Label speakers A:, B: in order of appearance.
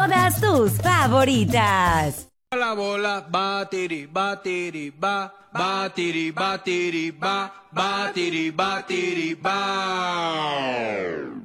A: todas tus favoritas.
B: La bola, batiri, batiri, ba, batiri, batiri, ba, batiri, batiri, ba.